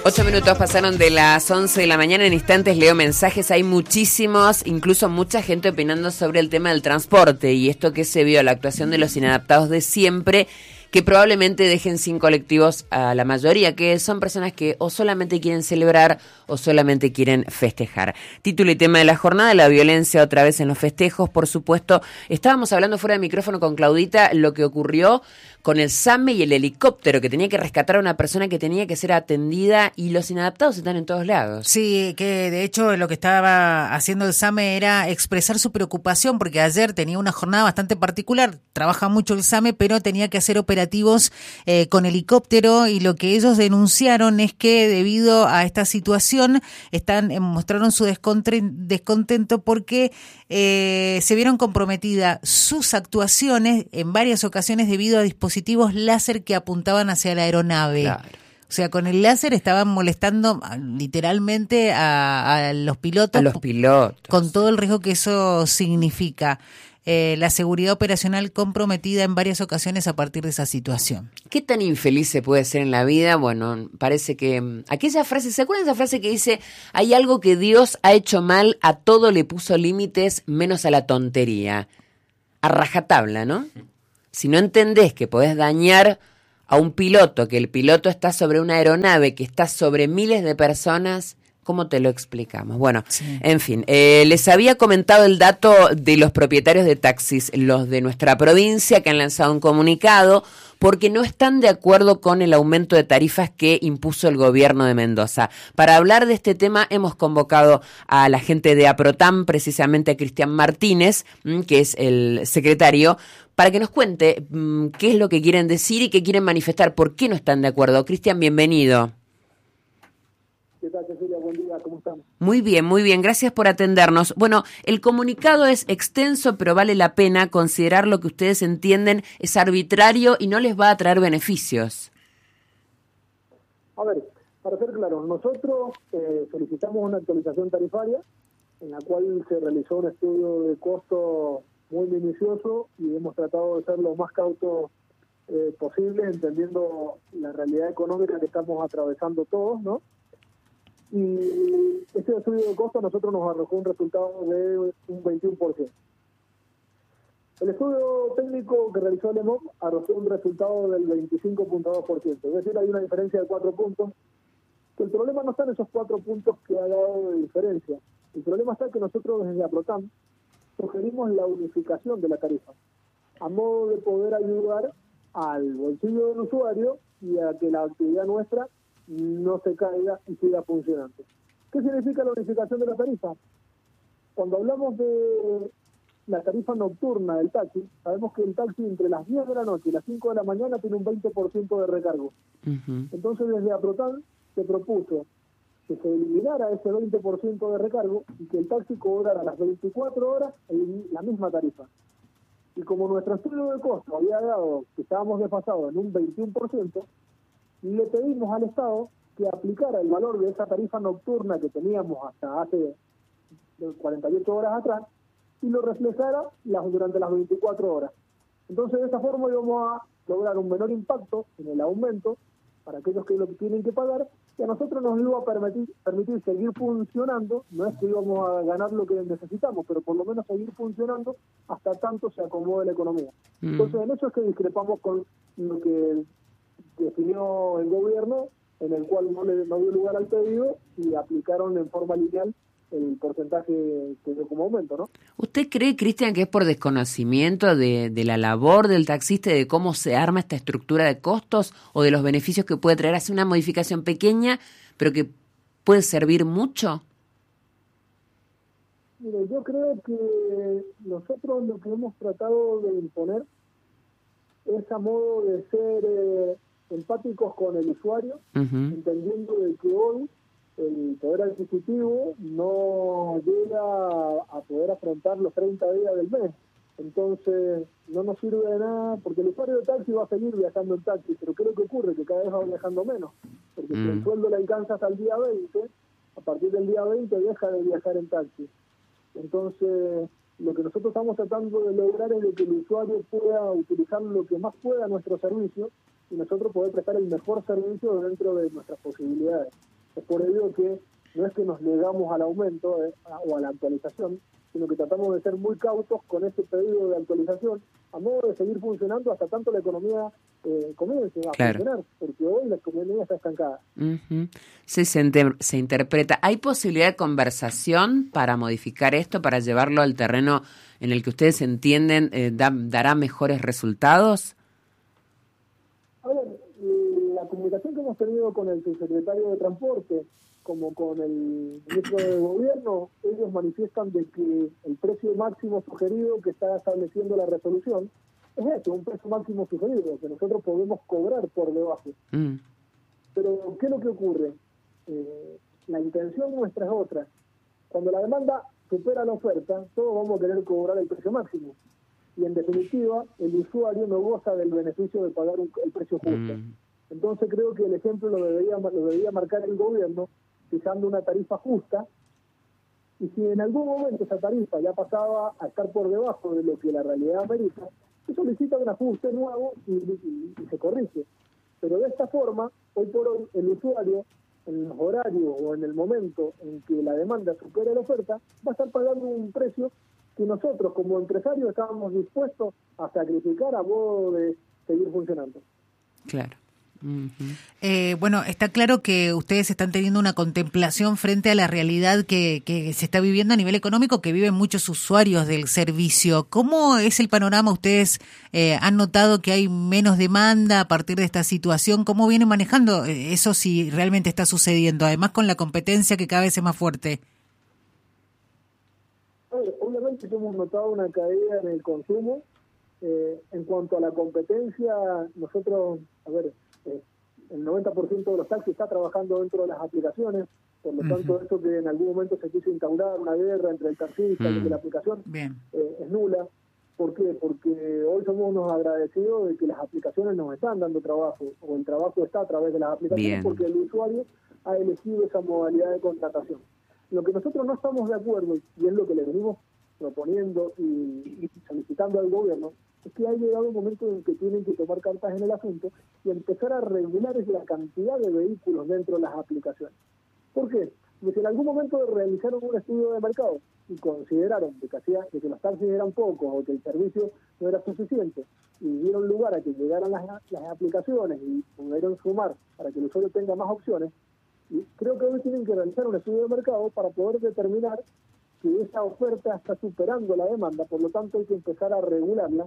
8 minutos pasaron de las 11 de la mañana. En instantes leo mensajes. Hay muchísimos, incluso mucha gente opinando sobre el tema del transporte y esto que se vio, la actuación de los inadaptados de siempre, que probablemente dejen sin colectivos a la mayoría, que son personas que o solamente quieren celebrar o solamente quieren festejar. Título y tema de la jornada: la violencia otra vez en los festejos, por supuesto. Estábamos hablando fuera de micrófono con Claudita lo que ocurrió con el SAME y el helicóptero, que tenía que rescatar a una persona que tenía que ser atendida, y los inadaptados están en todos lados. Sí, que de hecho lo que estaba haciendo el SAME era expresar su preocupación, porque ayer tenía una jornada bastante particular. Trabaja mucho el SAME, pero tenía que hacer operativos con helicóptero, y lo que ellos denunciaron es que debido a esta situación mostraron su descontento porque se vieron comprometidas sus actuaciones en varias ocasiones debido a dispositivos láser que apuntaban hacia la aeronave. Claro. O sea, con el láser estaban molestando literalmente a los pilotos. A los pilotos. Con todo el riesgo que eso significa. La seguridad operacional comprometida en varias ocasiones a partir de esa situación. ¿Qué tan infeliz se puede ser en la vida? Bueno, parece que aquella frase, ¿se acuerdan de esa frase que dice: hay algo que Dios ha hecho mal, a todo le puso límites, menos a la tontería? A rajatabla, ¿no? Si no entendés que podés dañar a un piloto, que el piloto está sobre una aeronave que está sobre miles de personas, ¿cómo te lo explicamos? Bueno, sí. En fin, les había comentado el dato de los propietarios de taxis, los de nuestra provincia, que han lanzado un comunicado porque no están de acuerdo con el aumento de tarifas que impuso el gobierno de Mendoza. Para hablar de este tema hemos convocado a la gente de APROTAM, precisamente a Cristian Martínez, que es el secretario, para que nos cuente qué es lo que quieren decir y qué quieren manifestar, por qué no están de acuerdo. Cristian, bienvenido. ¿Qué tal, Cecilia? Buen día, ¿cómo están? Muy bien, gracias por atendernos. Bueno, el comunicado es extenso, pero vale la pena considerar lo que ustedes entienden es arbitrario y no les va a traer beneficios. A ver, para ser claro, nosotros solicitamos una actualización tarifaria en la cual se realizó un estudio de costo muy minucioso y hemos tratado de ser lo más cautos posible, entendiendo la realidad económica que estamos atravesando todos, ¿no? Y este estudio de costo a nosotros nos arrojó un resultado de un 21%. El estudio técnico que realizó el EMOP arrojó un resultado del 25.2%. Es decir, hay una diferencia de 4 puntos. El problema no está en esos 4 puntos que ha dado de diferencia. El problema está que nosotros desde APROTAM sugerimos la unificación de la tarifa, a modo de poder ayudar al bolsillo del usuario y a que la actividad nuestra no se caiga y siga funcionando. ¿Qué significa la unificación de la tarifa? Cuando hablamos de la tarifa nocturna del taxi, sabemos que el taxi entre las 10 de la noche y las 5 de la mañana tiene un 20% de recargo. Uh-huh. Entonces desde APROTAM se propuso que se eliminara ese 20% de recargo y que el taxi cobrara las 24 horas la misma tarifa. Y como nuestro estudio de costo había dado que estábamos desfasados en un 21%, le pedimos al Estado que aplicara el valor de esa tarifa nocturna que teníamos hasta hace 48 horas atrás y lo reflejara durante las 24 horas. Entonces, de esa forma íbamos a lograr un menor impacto en el aumento para aquellos que lo tienen que pagar, y a nosotros nos iba a permitir seguir funcionando. No es que íbamos a ganar lo que necesitamos, pero por lo menos seguir funcionando hasta tanto se acomode la economía. Entonces, en eso es que discrepamos con lo que definió el gobierno, en el cual no dio lugar al pedido y aplicaron en forma lineal el porcentaje que dio como aumento, ¿no? ¿Usted cree, Cristian, que es por desconocimiento de la labor del taxista y de cómo se arma esta estructura de costos o de los beneficios que puede traer? Hace una modificación pequeña, pero que puede servir mucho. Mire, yo creo que nosotros lo que hemos tratado de imponer es a modo de ser empáticos con el usuario, uh-huh, entendiendo de que hoy el poder adquisitivo no llega a poder afrontar los 30 días del mes. Entonces no nos sirve de nada, porque el usuario de taxi va a seguir viajando en taxi, pero ¿qué es lo que ocurre? Que cada vez va viajando menos, porque si el sueldo le alcanza hasta el día 20, a partir del día 20 deja de viajar en taxi. Entonces lo que nosotros estamos tratando de lograr es de que el usuario pueda utilizar lo que más pueda nuestro servicio y nosotros poder prestar el mejor servicio dentro de nuestras posibilidades. Es por ello que no es que nos negamos al aumento o a la actualización, sino que tratamos de ser muy cautos con ese pedido de actualización, a modo de seguir funcionando hasta tanto la economía comience a funcionar, porque hoy la economía está estancada. Uh-huh. Sí, se interpreta. ¿Hay posibilidad de conversación para modificar esto, para llevarlo al terreno en el que ustedes entienden dará mejores resultados? A ver, la comunicación que hemos tenido con el subsecretario de Transporte, como con el ministro de Gobierno, ellos manifiestan de que el precio máximo sugerido que está estableciendo la resolución es eso, un precio máximo sugerido, que nosotros podemos cobrar por debajo. Pero, ¿qué es lo que ocurre? La intención nuestra es otra. Cuando la demanda supera la oferta, todos vamos a querer cobrar el precio máximo. Y, en definitiva, el usuario no goza del beneficio de pagar el precio justo. Entonces, creo que el ejemplo lo debería marcar el gobierno, fijando una tarifa justa, y si en algún momento esa tarifa ya pasaba a estar por debajo de lo que la realidad amerita, se solicita un ajuste nuevo y se corrige. Pero de esta forma, hoy por hoy, el usuario, en los horarios o en el momento en que la demanda supere la oferta, va a estar pagando un precio que nosotros como empresarios estábamos dispuestos a sacrificar a modo de seguir funcionando. Claro. Bueno, está claro que ustedes están teniendo una contemplación frente a la realidad que se está viviendo a nivel económico, que viven muchos usuarios del servicio. ¿Cómo es el panorama? ¿Ustedes han notado que hay menos demanda a partir de esta situación? ¿Cómo vienen manejando eso si realmente está sucediendo? Además con la competencia que cada vez es más fuerte. Obviamente hemos notado una caída en el consumo. En cuanto a la competencia, nosotros, el 90% de los taxis está trabajando dentro de las aplicaciones, por lo tanto eso que en algún momento se quiso instaurar una guerra entre el taxista y la aplicación es nula. ¿Por qué? Porque hoy somos unos agradecidos de que las aplicaciones nos están dando trabajo, o el trabajo está a través de las aplicaciones, porque el usuario ha elegido esa modalidad de contratación. Lo que nosotros no estamos de acuerdo, y es lo que le venimos proponiendo y solicitando al gobierno, es que ha llegado un momento en que tienen que tomar cartas en el asunto y empezar a regular la cantidad de vehículos dentro de las aplicaciones. ¿Por qué? Porque en algún momento realizaron un estudio de mercado y consideraron de que los taxis eran pocos o que el servicio no era suficiente y dieron lugar a que llegaran las aplicaciones y pudieron sumar para que el usuario tenga más opciones. Y creo que hoy tienen que realizar un estudio de mercado para poder determinar que esa oferta está superando la demanda, por lo tanto hay que empezar a regularla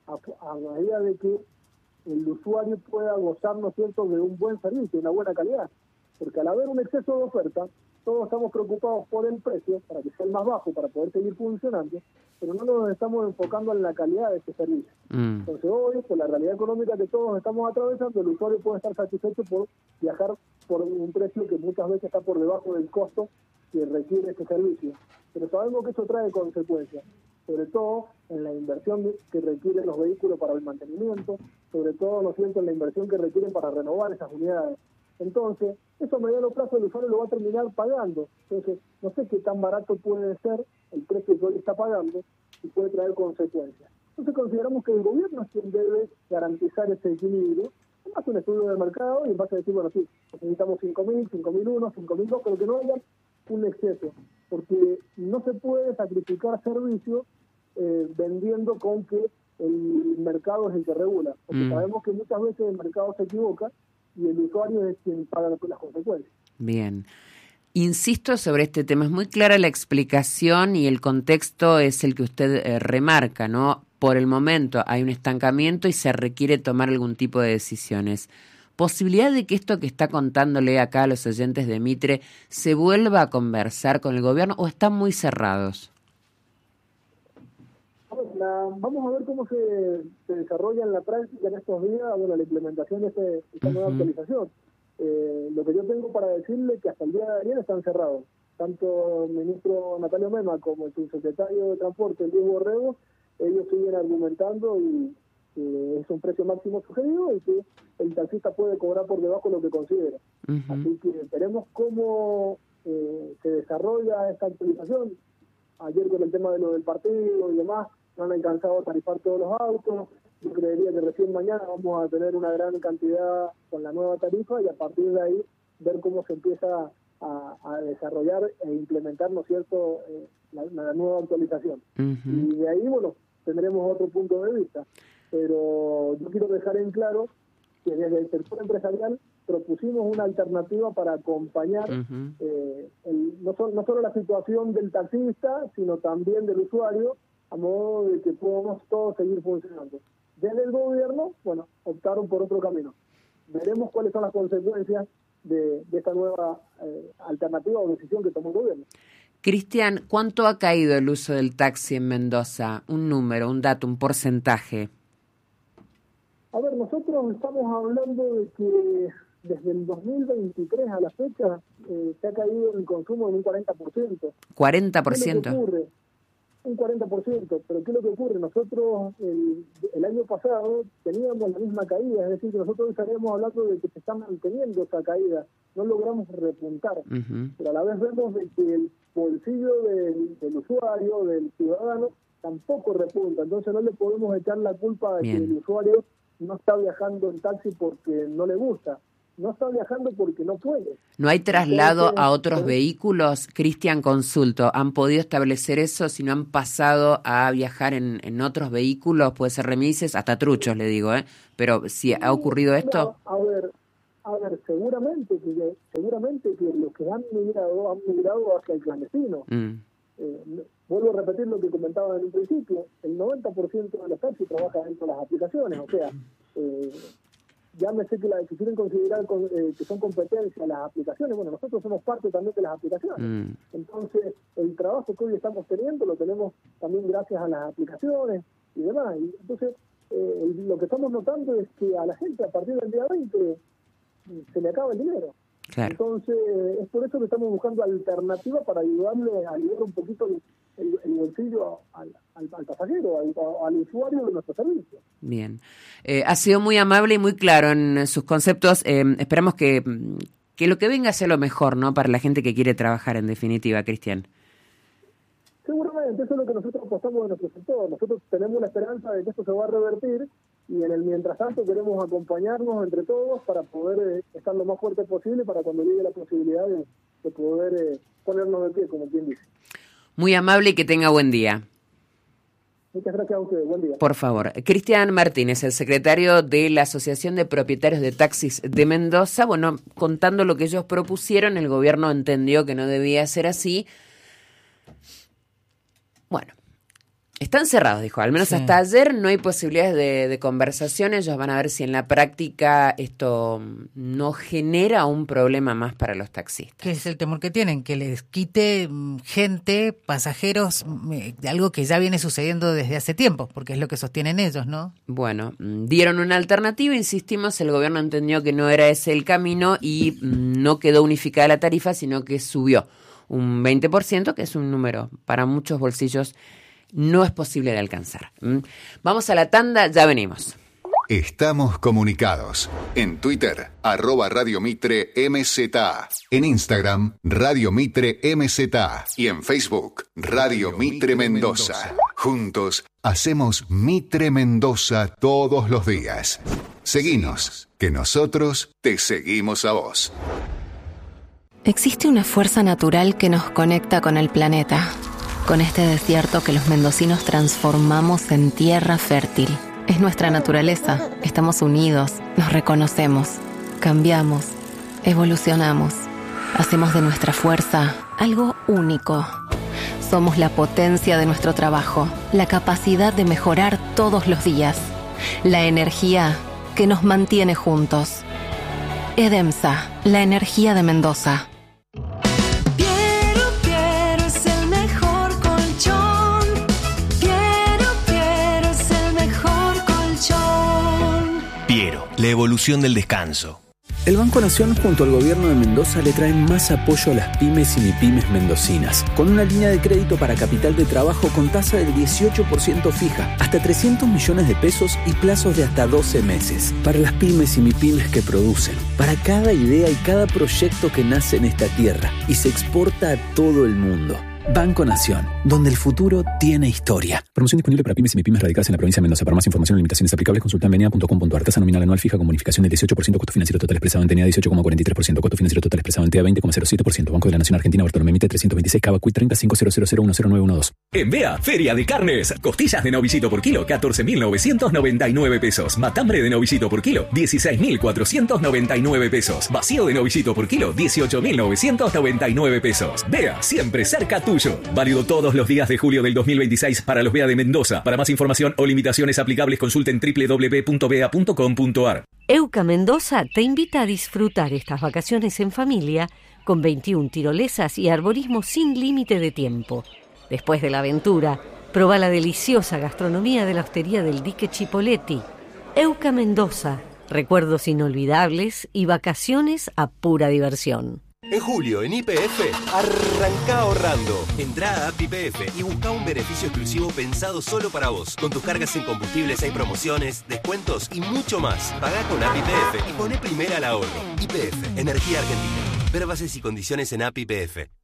a medida de que el usuario pueda gozar, ¿no es cierto?, de un buen servicio, una buena calidad. Porque al haber un exceso de oferta, todos estamos preocupados por el precio, para que sea el más bajo, para poder seguir funcionando, pero no nos estamos enfocando en la calidad de ese servicio. Entonces hoy, por la realidad económica que todos estamos atravesando, el usuario puede estar satisfecho por viajar por un precio que muchas veces está por debajo del costo que requiere este servicio. Pero sabemos que eso trae consecuencias, sobre todo en la inversión que requieren los vehículos para el mantenimiento, sobre todo, ¿no es cierto?, en la inversión que requieren para renovar esas unidades. Entonces, eso a mediano plazo el usuario lo va a terminar pagando. Entonces, no sé qué tan barato puede ser el precio que hoy está pagando y puede traer consecuencias. Entonces, consideramos que el gobierno es quien debe garantizar ese equilibrio. Hace un estudio de mercado y en base a decir, bueno, sí, necesitamos 5.000, 5.001, 5.002, pero que no haya un exceso, porque no se puede sacrificar servicios vendiendo con que el mercado es el que regula, porque sabemos que muchas veces el mercado se equivoca y el usuario es quien paga las consecuencias. Bien. Insisto sobre este tema, es muy clara la explicación y el contexto es el que usted remarca, ¿no? Por el momento hay un estancamiento y se requiere tomar algún tipo de decisiones. ¿Posibilidad de que esto que está contándole acá a los oyentes de Mitre se vuelva a conversar con el gobierno o están muy cerrados? Vamos a ver cómo se desarrolla en la práctica en estos días la implementación de esta nueva actualización. Lo que yo tengo para decirle es que hasta el día de ayer están cerrados. Tanto el ministro Natalio Mema como el subsecretario de Transporte, Luis Borrego, ellos siguen argumentando y es un precio máximo sugerido y que el taxista puede cobrar por debajo de lo que considera. Así que veremos cómo se desarrolla esta actualización. Ayer con el tema de lo del partido y demás, no han alcanzado a tarifar todos los autos. Yo creería que recién mañana vamos a tener una gran cantidad con la nueva tarifa y a partir de ahí ver cómo se empieza a desarrollar e implementar, ¿no es cierto?, la nueva actualización. Y de ahí, bueno, tendremos otro punto de vista. Pero yo quiero dejar en claro que desde el sector empresarial propusimos una alternativa para acompañar no solo la situación del taxista, sino también del usuario, a modo de que podamos todos seguir funcionando. Desde el gobierno, bueno, optaron por otro camino. Veremos cuáles son las consecuencias de esta nueva alternativa o decisión que tomó el gobierno. Cristian, ¿cuánto ha caído el uso del taxi en Mendoza? Un número, un dato, un porcentaje. A ver, nosotros estamos hablando de que desde el 2023 a la fecha se ha caído el consumo en un 40%. ¿40%? ¿Qué es lo que ocurre? Un 40%, pero ¿qué es lo que ocurre? Nosotros el año pasado teníamos la misma caída, es decir, que nosotros estaríamos hablando de que se está manteniendo esa caída, no logramos repuntar, pero a la vez vemos de que el bolsillo del usuario, del ciudadano, tampoco repunta, entonces no le podemos echar la culpa de que el usuario no está viajando en taxi porque no le gusta. No está viajando porque no puede. ¿No hay traslado a otros vehículos? Cristian, consulto, ¿han podido establecer eso? Si no han pasado a viajar en otros vehículos, puede ser remises, hasta truchos, le digo, pero si ha ocurrido esto... A ver, seguramente que los que han migrado hacia el clandestino. Vuelvo a repetir lo que comentaba en un principio, el 90% de los taxis trabaja dentro de las aplicaciones, o sea... llámese que si quieren considerar que son competencias las aplicaciones, bueno, nosotros somos parte también de las aplicaciones. Entonces, el trabajo que hoy estamos teniendo lo tenemos también gracias a las aplicaciones y demás. Y entonces, lo que estamos notando es que a la gente a partir del día 20 se le acaba el dinero. Claro. Entonces, es por eso que estamos buscando alternativas para ayudarle a aliviar un poquito el bolsillo al pasajero, al usuario de nuestro servicio. Bien. Ha sido muy amable y muy claro en sus conceptos. Esperamos que lo que venga sea lo mejor, ¿no? Para la gente que quiere trabajar, en definitiva, Cristian. Seguramente, eso es lo que nosotros apostamos en nuestro sector. Nosotros tenemos la esperanza de que esto se va a revertir y en el mientras tanto queremos acompañarnos entre todos para poder estar lo más fuerte posible para cuando llegue la posibilidad de poder ponernos de pie, como quien dice. Muy amable y que tenga buen día. Muchas gracias a ustedes. Buen día. Por favor. Cristian Martínez, el secretario de la Asociación de Propietarios de Taxis de Mendoza. Bueno, contando lo que ellos propusieron, el gobierno entendió que no debía ser así. Bueno, están cerrados, dijo. Al menos hasta ayer no hay posibilidades de conversación. Ellos van a ver si en la práctica esto no genera un problema más para los taxistas. ¿Qué es el temor que tienen? Que les quite gente, pasajeros, de algo que ya viene sucediendo desde hace tiempo, porque es lo que sostienen ellos, ¿no? Bueno, dieron una alternativa, insistimos, el gobierno entendió que no era ese el camino y no quedó unificada la tarifa, sino que subió un 20%, que es un número para muchos bolsillos no es posible de alcanzar. Vamos a la tanda, ya venimos. Estamos comunicados. En Twitter, @Radio Mitre MZA. En Instagram, Radio Mitre MZA. Y en Facebook, Radio Mitre Mendoza. Juntos, hacemos Mitre Mendoza todos los días. Seguinos, que nosotros te seguimos a vos. Existe una fuerza natural que nos conecta con el planeta, con este desierto que los mendocinos transformamos en tierra fértil. Es nuestra naturaleza, estamos unidos, nos reconocemos, cambiamos, evolucionamos, hacemos de nuestra fuerza algo único. Somos la potencia de nuestro trabajo, la capacidad de mejorar todos los días, la energía que nos mantiene juntos. Edemsa, la energía de Mendoza. La evolución del descanso. El Banco Nación junto al gobierno de Mendoza le traen más apoyo a las pymes y mipymes mendocinas, con una línea de crédito para capital de trabajo con tasa del 18% fija, hasta 300 millones de pesos y plazos de hasta 12 meses. Para las pymes y mipymes que producen, para cada idea y cada proyecto que nace en esta tierra y se exporta a todo el mundo. Banco Nación, donde el futuro tiene historia. Promoción disponible para pymes y MIPYMES radicadas en la provincia de Mendoza. Para más información o limitaciones aplicables, consulta en venia.com.ar. Tasa nominal anual fija con bonificación del 18%. Costo financiero total expresado en TENEA 18,43%. Costo financiero total expresado en TEA 20,07%. Banco de la Nación Argentina, Bartolomé Mitre 326, Cava Cuit 305000100912. En Bea, Feria de Carnes. Costillas de novillito por kilo, 14.999 pesos. Matambre de novillito por kilo, 16.499 pesos. Vacío de novillito por kilo, 18.999 pesos. Bea, siempre cerca tuyo. Válido todos los días de julio del 2026 para los Bea de Mendoza. Para más información o limitaciones aplicables, consulten www.bea.com.ar. EUCA Mendoza te invita a disfrutar estas vacaciones en familia con 21 tirolesas y arborismo sin límite de tiempo. Después de la aventura, proba la deliciosa gastronomía de la hostería del Dique Chipoleti. EUCA Mendoza, recuerdos inolvidables y vacaciones a pura diversión. En julio, en YPF, arranca ahorrando. Entrá a App YPF y busca un beneficio exclusivo pensado solo para vos. Con tus cargas en combustibles hay promociones, descuentos y mucho más. Pagá con App YPF y poné primera al ahorro. YPF, Energía Argentina. Ver bases y condiciones en App YPF.